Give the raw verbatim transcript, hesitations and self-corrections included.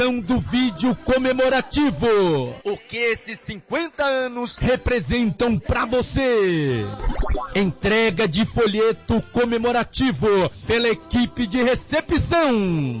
do vídeo comemorativo. O que esses cinquenta anos representam pra você? Entrega de folheto comemorativo pela equipe de recepção.